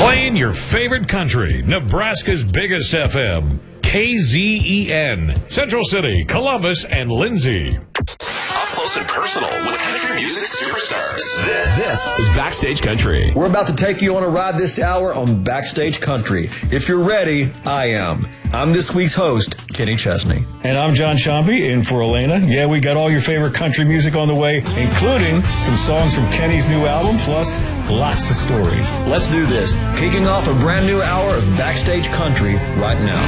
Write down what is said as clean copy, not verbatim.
Playing your favorite country, Nebraska's biggest FM, KZEN, Central City, Columbus, and Lindsay. Up close and personal with country music superstars. This is Backstage Country. We're about to take you on a ride this hour on Backstage Country. If you're ready, I am. I'm this week's host, Kenny Chesney. And I'm John Chompy, in for Elena. Yeah, we got all your favorite country music on the way, including some songs from Kenny's new album, plus lots of stories. Let's do this. Kicking off a brand new hour of Backstage Country right now.